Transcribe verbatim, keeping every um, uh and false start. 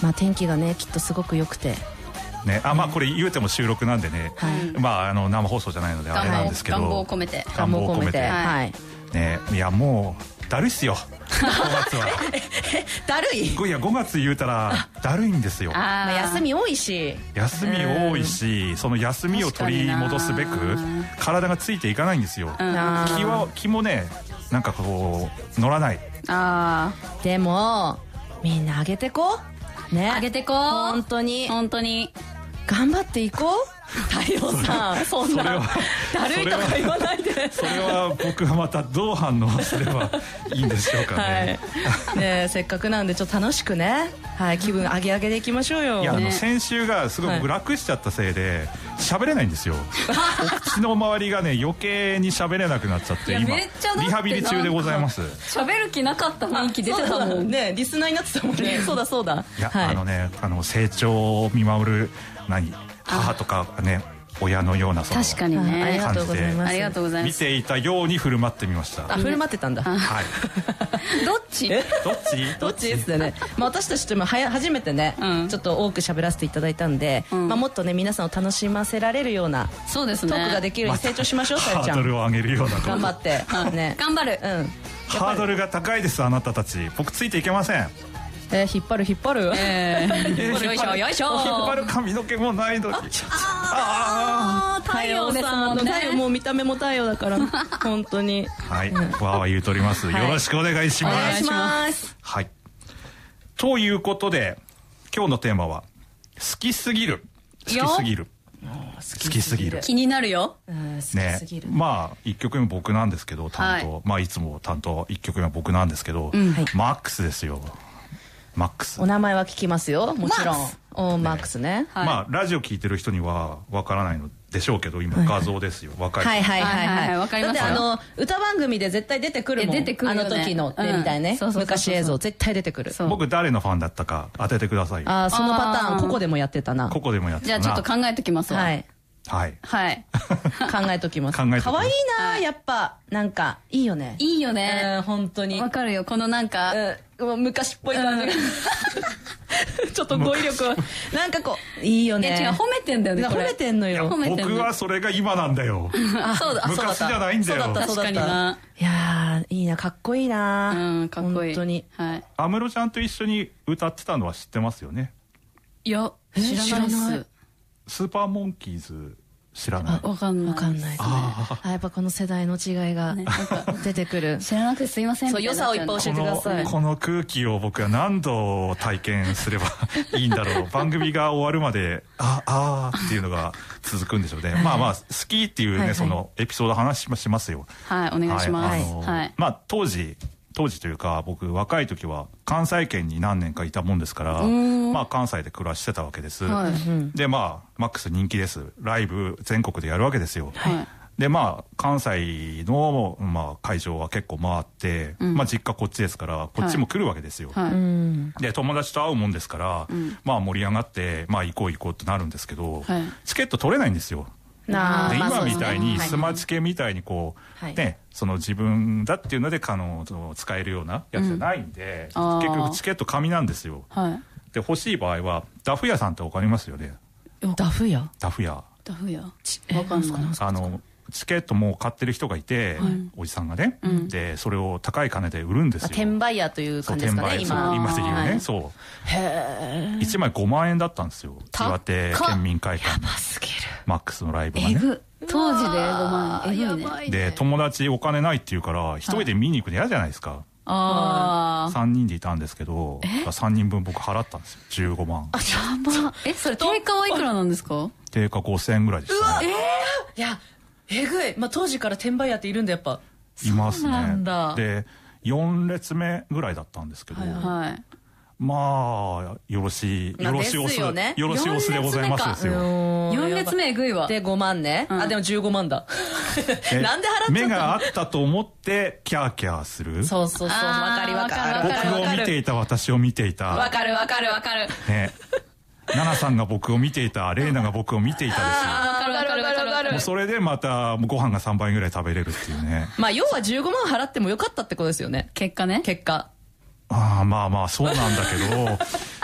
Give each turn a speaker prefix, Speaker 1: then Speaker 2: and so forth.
Speaker 1: まあ天気がねきっとすごく良くて
Speaker 2: ね、あまあこれ言うても収録なんでね、はい、まああの生放送じゃないのであれなんですけど、
Speaker 3: 願望を込めて
Speaker 2: 願望を込めて、
Speaker 1: はい、
Speaker 2: ね、いやもうだるいっすよごがつは
Speaker 1: だるい。
Speaker 2: いやごがつ言うたらだるいんですよ。
Speaker 1: あ、まあ、休み多いし
Speaker 2: 休み多いし、その休みを取り戻すべく体がついていかないんですよ。気は気もねなんかこう乗らない。
Speaker 1: あーでもみんな上げてこうね、
Speaker 3: 上げてこう
Speaker 1: 本当に
Speaker 3: 本当に
Speaker 1: 頑張っていこう。太陽さんそんなだるいとか言わないで。
Speaker 2: それは僕がまたどう反応すればいいんでしょうかね。
Speaker 1: はい、ねせっかくなんでちょっと楽しくね、はい、気分上げ上げでいきましょうよ。
Speaker 2: いや、ね、あの先週がすごい僕楽しちゃったせいで喋れないんですよ。お口の周りがね余計に喋れなくなっちゃって今リハビリ中でございます。
Speaker 3: 喋る気なかった雰囲気出てたもん
Speaker 1: ね。リスナーになってたもんね。そうだそうだ。
Speaker 2: いや、はい、あのねあの成長を見守る何母とかね親のようなその
Speaker 3: 確かにね、
Speaker 1: ありがとうございます。
Speaker 3: ありがとうございます。
Speaker 2: 見ていたように振る舞ってみました。
Speaker 1: あ、振る舞ってたんだ。はい
Speaker 3: どっち
Speaker 2: どっち
Speaker 1: どっちですね。まあ私たちともはや初めてね、うん、ちょっと多く喋らせていただいたんで、うん、まあもっとね皆さんを楽しませられるような
Speaker 3: そうですね
Speaker 1: トークができるように成長しましょう。さゆちゃん
Speaker 2: ハードルを上げるような
Speaker 1: 頑張ってね
Speaker 3: 頑張る。うん。
Speaker 2: ハードルが高いですあなたたち。僕ついていけません。
Speaker 1: えー、引っ張る引っ張る、え
Speaker 3: ー、よいしょよいしょ。
Speaker 2: 引っ張る髪の毛もないのに。
Speaker 1: ああ太陽ですもんね。太陽もう見た目も太陽だから本当に。
Speaker 2: はい、わーわー言うとります、はい、よろしくお願いします。
Speaker 1: お願いします。
Speaker 2: はい。ということで今日のテーマは好きすぎる好きすぎる好きすぎる
Speaker 3: 気になるよ。
Speaker 2: ね、まあいっきょくめ僕なんですけど担当、はい、まあいつも担当いっきょくめは僕なんですけど、うん、マックスですよ。マックス。
Speaker 1: お名前は聞きますよもちろん。おマックスね。
Speaker 2: まあラジオ聞いてる人にはわからないのでしょうけど今画像ですよ。若い。
Speaker 1: はいはいはいはい。
Speaker 3: わかりますよ。
Speaker 1: だってあの歌番組で絶対出てくるもん。出てくるよね。あの時のでみたいね。昔映像絶対出てくる。
Speaker 2: 僕誰のファンだったか当ててくださいよ。
Speaker 1: ああそのパターンここでもやってたな。
Speaker 2: ここでもやってたな。
Speaker 3: じゃあちょっと考えときますわ。
Speaker 1: はい
Speaker 2: はい
Speaker 3: はい
Speaker 1: 考えときます。
Speaker 2: 考えときます。
Speaker 1: 可愛いなやっぱなんかいいよね。
Speaker 3: いいよね。
Speaker 1: 本当に
Speaker 3: わかるよこのなんか
Speaker 1: 昔っぽい感じがちょっと語彙力はなんかこういいよね。
Speaker 3: 違う褒めてんだよね。
Speaker 1: 褒めてんのよ。
Speaker 2: 僕はそれが今なんだよ。
Speaker 3: そうだ
Speaker 2: 昔じゃないんだよ。
Speaker 3: 確かにな。
Speaker 1: いやいいなかっこいいな。
Speaker 3: うんかっこいい。
Speaker 1: 本当に。
Speaker 2: 安室ちゃんと一緒に歌ってたのは知ってますよね。
Speaker 3: いや知らないです。
Speaker 2: スーパーモンキーズ知らない。
Speaker 3: わかんない。
Speaker 1: わかんない。あやっぱこの世代の違いが出てくる。
Speaker 3: 知らなくてすいません。
Speaker 1: そう良さをいっぱい教えてください。
Speaker 2: この空気を僕は何度体験すればいいんだろう。番組が終わるまでああっていうのが続くんでしょうね。まあまあ好きっていうねそのエピソード話しますよ。
Speaker 3: はいお願いします。はい。
Speaker 2: まあ当時当時というか僕若い時は関西圏に何年かいたもんですからまあ関西で暮らしてたわけです。でまあマックス人気です。ライブ全国でやるわけですよ。でまあ関西のまあ会場は結構回ってまあ実家こっちですからこっちも来るわけですよ。で友達と会うもんですからまあ盛り上がってまあ行こう行こうってなるんですけどチケット取れないんですよ。で今みたいにスマチケみたいにこうねその自分だっていうのであの使えるようなやつじゃないんで結局チケット紙なんですよ。で欲しい場合はダフ屋さんってわかりますよね。
Speaker 1: ダフ屋
Speaker 2: ダフ屋
Speaker 3: ダフ屋わかんない。
Speaker 2: あのチケットも買ってる人がいておじさんがねでそれを高い金で売るんですよ。
Speaker 1: 転売屋という感じですかね今
Speaker 2: 今で言うね。そうへえいちまいごまんえんだったんですよ岩手県民会館のマックスのライブがね。
Speaker 3: 当時でごまんえぐいね。
Speaker 2: で友達お金ないって言うから一人で見に行くの嫌じゃないですか。
Speaker 3: ああ
Speaker 2: さんにんでいたんですけどさんにんぶん僕払ったんですよじゅうごまん。
Speaker 3: あやば。えそれ定価はいくらなんですか。
Speaker 2: 定価ごせんえんぐらいでしたね。
Speaker 1: えいやえぐい。まあ当時から転売屋っているんだやっぱ。
Speaker 2: いますね。でよん列目ぐらいだったんですけどまあよろしいよろしおすよろしおすでございますですよ。
Speaker 3: よん列目えぐいわ。
Speaker 1: でごまんね。あでもじゅうごまんだ。なんで払っちゃったの。
Speaker 2: 目があったと思ってキャーキャーする。
Speaker 1: そうそうそうわかりわかる。
Speaker 2: 僕を見ていた私を見ていた。
Speaker 3: わかるわかるわかる。
Speaker 2: ね。ナナさんが僕を見ていたレイナが僕を見ていたですよ。
Speaker 3: わかるわかるわかるわかる。
Speaker 2: もうそれでまたご飯がさんばいぐらい食べれるっていうね。
Speaker 1: まあ要はじゅうごまん払ってもよかったってことですよね。
Speaker 3: 結果ね。
Speaker 1: 結果。
Speaker 2: ああまあまあそうなんだけど